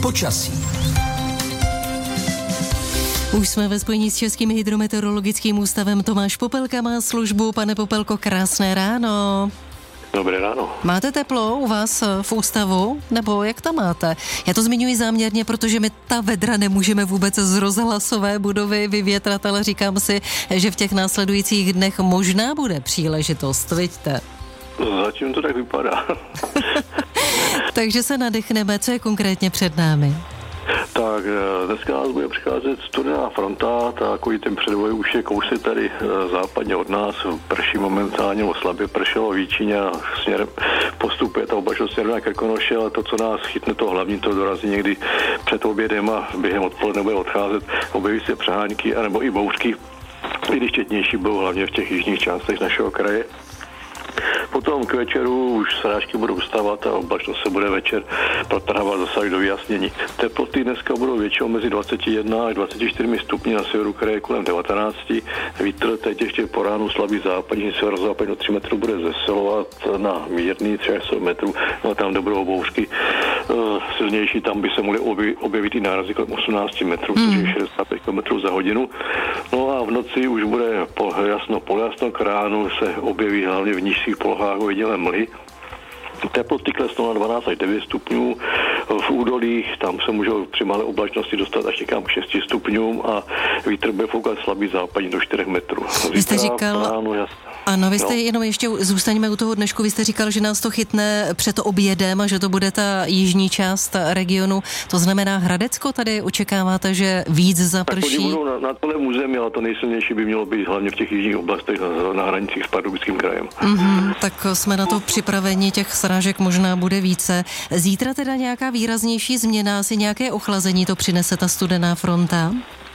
Počasí. Už jsme ve spojení s Českým hydrometeorologickým ústavem. Tomáš Popelka má službu. Pane Popelko, krásné ráno. Dobré ráno. Máte teplo u vás v ústavu? Nebo jak to máte? Já to zmiňuji záměrně, protože my ta vedra nemůžeme vůbec z rozhlasové budovy vyvětrat, ale říkám si, že v těch následujících dnech možná bude příležitost, vidíte? Zatím to tak vypadá. Takže se nadechneme, co je konkrétně před námi? Tak dneska nás bude přicházet studená fronta, takový ten předvoj už je kousek tady západně od nás, prší momentálně, slabě pršelo v Jíčíně a směrem postupuje ta oblačnost směrem na Krkonoše, ale to, co nás chytne, to hlavní, to dorazí někdy před obědem a během odpoledne bude odcházet, objeví se přehánky anebo i bouřky, i když četnější budou hlavně v těch jižních částech našeho kraje. Potom k večeru už srážky budou vstávat a oblačnost se bude večer protrhávat zase do vyjasnění. Teploty dneska budou většinou mezi 21 až 24 stupni, na severu kraje kolem 19. Vítr teď ještě po ránu slabý západní, severozápadní 3 metrů bude zesilovat na mírný 300 metrů, no a tam, kde budou bouřky silnější, tam by se mohly objevit i nárazy kolem 18 metrů, což je 65 km za hodinu. No a v noci už bude polojasno k ránu se objeví hlavně v nižších polohách ojedinělé mlhy. Teploty klesnou na 12 až 9 stupňů, v údolích tam se můžou při malé oblačnosti dostat až někam k 6 stupňům a vítr bude foukat slabý západní do 4 metrů. Vy jste říkal, ano, vy jste jenom ještě zůstaňme u toho dnešku, vy jste říkal, že nás to chytne před obědem a že to bude ta jižní část regionu, to znamená Hradecko, tady očekáváte, že víc zaprší? Tak oni budou na celém území, ale to nejsilnější by mělo být hlavně v těch jižních oblastech na hranicích s Pardubickým krajem. Tak jsme na to připraveni, těch srážek možná bude více. Zítra teda nějaká výraznější změna, asi nějaké ochlazení to přinese ta studená fronta?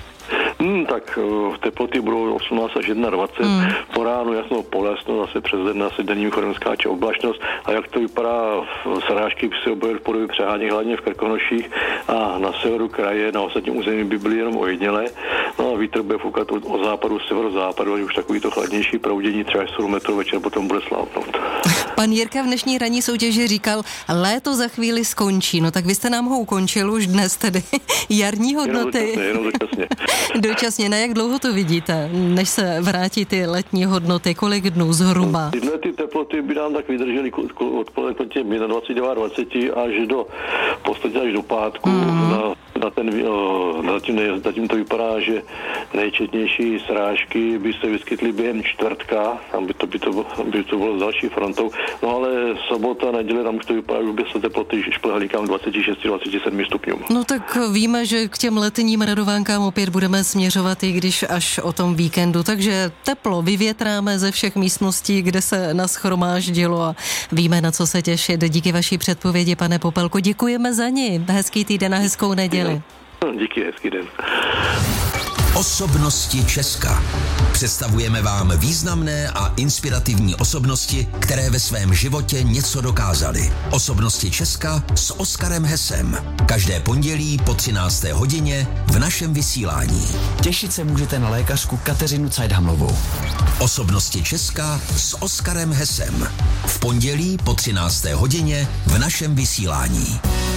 Tak teploty budou 18 až 21, po ránu jasno, polesno, zase přes den asi denním chodem skáče oblačnost a jak to vypadá, srážky se objeví v podobě přehání hlavně v Krkonoších a na severu kraje, na ostatním území by byly jenom ojedinělé, no a vítr bude foukat od západu, severozápadu, až už takový to chladnější proudění, třeba 7 metrů večer potom bude slápnout. Pan Jirka v dnešní ranní soutěži říkal, léto za chvíli skončí, no tak vy jste nám ho ukončil už dnes tedy. Jarní hodnoty. Jenom dočasně. Dočasně, na jak dlouho to vidíte, než se vrátí ty letní hodnoty, kolik dnů zhruba? Tyhle ty teploty by nám tak vydržely odpoledne po těm 29-20 až do podstatě až do pátku. Zatím to vypadá, že nejčetnější srážky by se vyskytly během čtvrtka, tam by to bylo s další frontou, no ale sobota, neděle, tam už to vypadá, že by se teploty šplhaly kam 26-27 stupňů. No tak víme, že k těm letním radovánkám opět budeme směřovat, i když až o tom víkendu, takže teplo vyvětráme ze všech místností, kde se nashromáždilo a víme, na co se těšit. Díky vaší předpovědi, pane Popelko, děkujeme za ní. Hezký týden a hezkou neděli. Díky, hezký den. Osobnosti Česka. Představujeme vám významné a inspirativní osobnosti, které ve svém životě něco dokázaly. Osobnosti Česka s Oskarem Hesem. Každé pondělí po 13. hodině v našem vysílání. Těšit se můžete na lékařku Kateřinu Cajdhamlovou. Osobnosti Česka s Oskarem Hesem. V pondělí po 13. hodině v našem vysílání.